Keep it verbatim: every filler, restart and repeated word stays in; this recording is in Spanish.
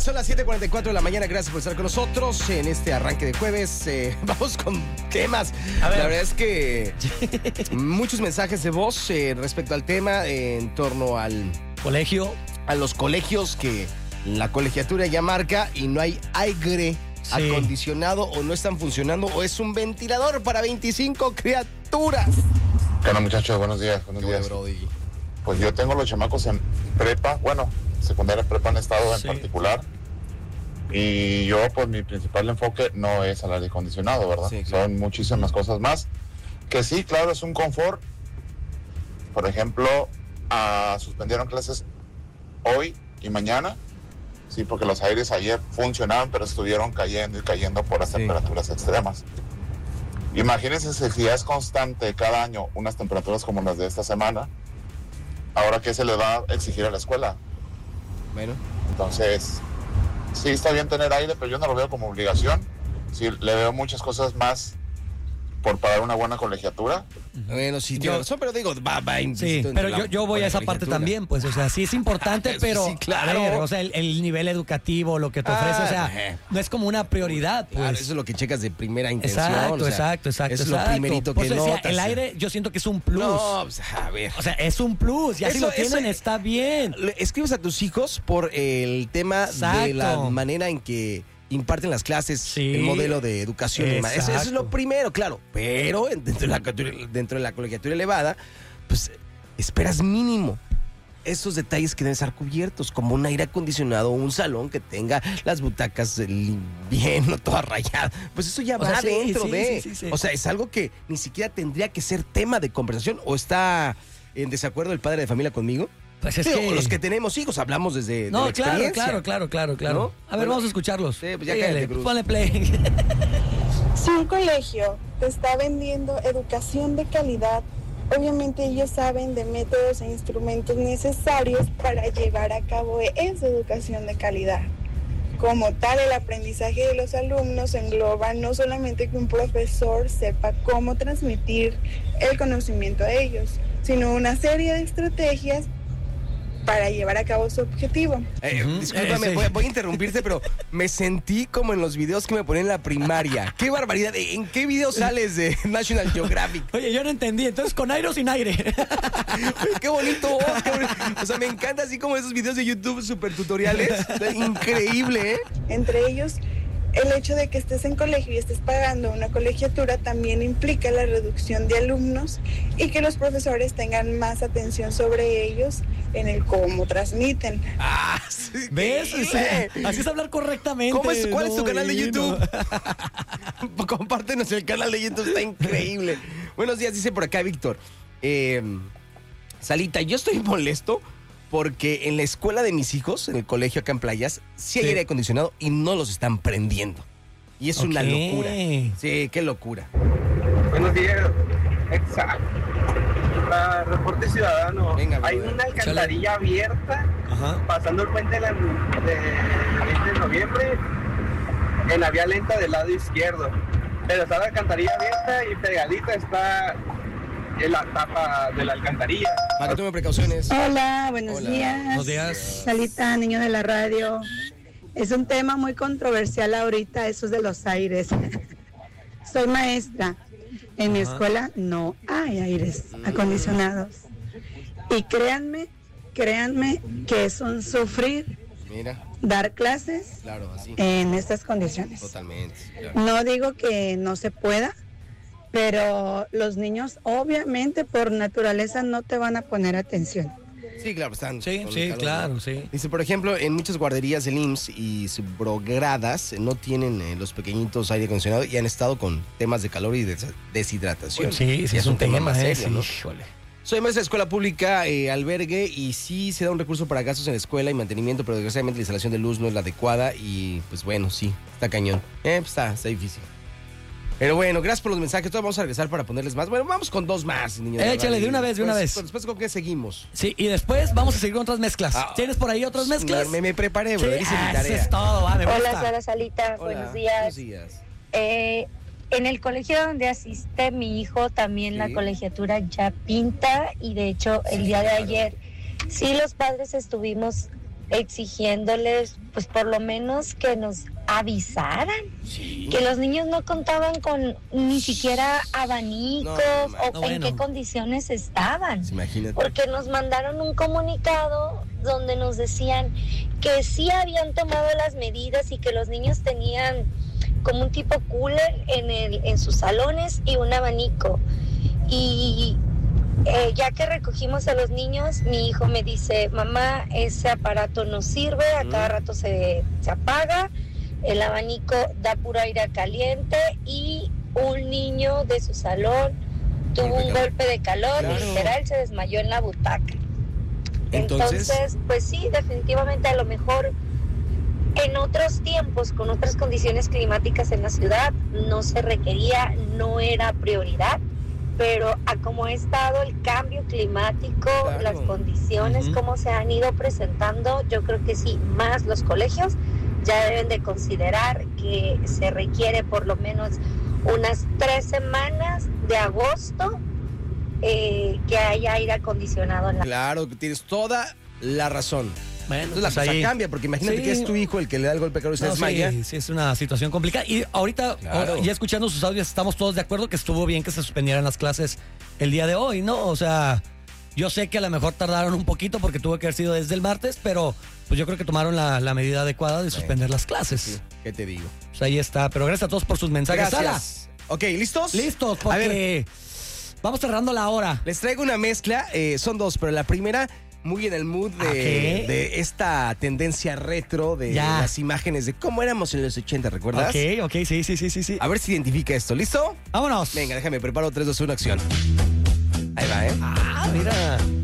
son las siete cuarenta y cuatro de la mañana. Gracias por estar con nosotros en este arranque de jueves. Eh, vamos con temas. La verdad es que muchos mensajes de voz eh, respecto al tema eh, en torno al colegio, a los colegios que la colegiatura ya marca y no hay aire sí. acondicionado o no están funcionando o es un ventilador para veinticinco criaturas. Bueno, muchachos, buenos días. Buenos días. Pues yo tengo los chamacos en prepa, bueno, secundaria prepa en estado en sí. particular. Y yo, pues mi principal enfoque no es al aire acondicionado, ¿verdad? Sí, claro. Son muchísimas cosas más. Que sí, claro, es un confort. Por ejemplo, uh, suspendieron clases hoy y mañana. Sí, porque los aires ayer funcionaban, pero estuvieron cayendo y cayendo por las sí. temperaturas extremas. Imagínense si ya es constante cada año unas temperaturas como las de esta semana. Ahora, ¿qué se le va a exigir a la escuela? Bueno. Entonces, sí está bien tener aire, pero yo no lo veo como obligación. Sí, le veo muchas cosas más por pagar una buena colegiatura. Bueno, sí, tiene razón, pero digo, va, va sí, pero yo, yo voy a esa parte también, pues, o sea, sí es importante, pero, sí, claro. a ver, o sea, el, el nivel educativo, lo que te ofrece, ah, o sea, no es como una prioridad, pues. Claro, eso es lo que checas de primera intención. Exacto, o sea, exacto, exacto. Es exacto. lo primerito que pues, notas. O sea, el aire, yo siento que es un plus. No, pues, a ver. O sea, es un plus, ya si lo tienen, eso, está bien. Escribes a tus hijos por el tema exacto. de la manera en que imparten las clases, sí, el modelo de educación. Eso, eso es lo primero, claro. Pero dentro de la, dentro de la colegiatura elevada, pues esperas mínimo esos detalles que deben estar cubiertos, como un aire acondicionado o un salón que tenga las butacas bien, no todas rayadas. Pues eso ya o va sea, dentro sí, de... Sí, sí, sí. O sea, es algo que ni siquiera tendría que ser tema de conversación. ¿O está en desacuerdo el padre de familia conmigo? Pues es sí, que... los que tenemos hijos, hablamos desde no, de la claro, experiencia. claro, claro, claro, claro. ¿No? A ver, bueno, vamos a escucharlos. Sí, pues ya cállate, Cruz. Ponle play. Si un colegio te está vendiendo educación de calidad, obviamente ellos saben de métodos e instrumentos necesarios para llevar a cabo esa educación de calidad. Como tal, el aprendizaje de los alumnos engloba no solamente que un profesor sepa cómo transmitir el conocimiento a ellos, sino una serie de estrategias para llevar a cabo su objetivo. Eh, uh-huh. Discúlpame, eh, sí. voy, voy a interrumpirte, pero me sentí como en los videos que me ponían en la primaria. ¡Qué barbaridad! ¿En qué video sales de National Geographic? Oye, yo no entendí. Entonces, ¿con aire o sin aire? Oye, ¡qué bonito! Oh, qué bonito. O sea, me encanta así como esos videos de YouTube super tutoriales. Increíble, ¿eh? Entre ellos, el hecho de que estés en colegio y estés pagando una colegiatura también implica la reducción de alumnos y que los profesores tengan más atención sobre ellos en el cómo transmiten. Ah, sí, ¿ves? Sí. Así es hablar correctamente. ¿Cómo es, ¿Cuál no, es tu canal de YouTube? No. Compártenos el canal de YouTube, está increíble. Buenos días, dice por acá Víctor. Eh, Salita, yo estoy molesto porque en la escuela de mis hijos, en el colegio acá en Playas, sí hay sí. aire acondicionado y no los están prendiendo. Y es okay. una locura. Sí, qué locura. Buenos días. Exacto. Para Reporte Ciudadano. Venga, hay una alcantarilla Chale. abierta Ajá. pasando el puente de, la, de veinte de noviembre en la vía lenta del lado izquierdo. Pero está la alcantarilla abierta y pegadita está en la tapa de la alcantarilla. Para que tome precauciones. Hola, buenos Hola. días. Buenos días. Salita, niño de la radio. Es un tema muy controversial ahorita, esos de los aires. Soy maestra. En Ajá. mi escuela no hay aires acondicionados. Y créanme, créanme que es un sufrir Mira. dar clases claro, así. en estas condiciones. Totalmente. Claro. No digo que no se pueda, pero los niños obviamente por naturaleza no te van a poner atención. Sí, claro, están. Sí, sí, claro, sí. Dice, por ejemplo, en muchas guarderías del I M S S y subrogradas no tienen eh, los pequeñitos aire acondicionado y han estado con temas de calor y des- deshidratación. Bueno, sí, sí, es, es un tema, tema más eh, serio, sí, ¿no? Soy maestra de escuela pública, eh, albergue, y sí se da un recurso para gastos en la escuela y mantenimiento, pero desgraciadamente la instalación de luz no es la adecuada y, pues bueno, sí, está cañón. Eh, pues está, está difícil. Pero bueno, gracias por los mensajes. Todos vamos a regresar para ponerles más. Bueno, vamos con dos más, niños. Échale, de una vez, de una después, vez. Después, ¿con qué seguimos? Sí, y después vamos a seguir con otras mezclas. Ah, ¿Tienes por ahí otras mezclas? Me, me preparé, bro. Sí, Hice mi ah, tarea. eso es todo, va, me Hola, gusta. Sara Salita, Hola, buenos días. Buenos días. Eh, en el colegio donde asiste mi hijo, también sí. la colegiatura ya pinta, y de hecho el Sí, día de claro. ayer sí los padres estuvimos exigiéndoles, pues por lo menos que nos avisaran, sí. que los niños no contaban con ni siquiera abanicos no, o no, en bueno. qué condiciones estaban. Imagínate. Porque nos mandaron un comunicado donde nos decían que sí habían tomado las medidas y que los niños tenían como un tipo cooler en, el, en sus salones y un abanico. Y Eh, ya que recogimos a los niños, mi hijo me dice, mamá, ese aparato no sirve, a cada rato se, se apaga, el abanico da puro aire caliente y un niño de su salón tuvo un golpe de calor, claro. literal se desmayó en la butaca. Entonces, Entonces, pues sí, definitivamente a lo mejor en otros tiempos, con otras condiciones climáticas en la ciudad, no se requería, no era prioridad. Pero a cómo ha estado el cambio climático, claro. las condiciones, uh-huh. cómo se han ido presentando, yo creo que sí, más los colegios ya deben de considerar que se requiere por lo menos unas tres semanas de agosto eh, que haya aire acondicionado en la... Claro, tienes toda la razón. Bueno, entonces la cosa ahí cambia, porque imagínate sí. que es tu hijo el que le da el golpe de calor y se no, desmaya. Sí, sí, es una situación complicada. Y ahorita, claro. ya escuchando sus audios, estamos todos de acuerdo que estuvo bien que se suspendieran las clases el día de hoy, ¿no? O sea, yo sé que a lo mejor tardaron un poquito porque tuvo que haber sido desde el martes, pero pues yo creo que tomaron la, la medida adecuada de suspender bueno, las clases. Sí, ¿qué te digo? Pues ahí está, pero gracias a todos por sus mensajes. Gracias. Sala. Ok, ¿listos? Listos, porque a ver, vamos cerrando la hora. Les traigo una mezcla, eh, son dos, pero la primera... muy en el mood de, de esta tendencia retro de ya. las imágenes de cómo éramos en los ochenta, ¿recuerdas? Ok, ok, sí, sí, sí, sí, sí. A ver si identifica esto, ¿listo? Vámonos. Venga, déjame, preparo tres, dos, uno, acción. Ahí va, ¿eh? Ah, mira.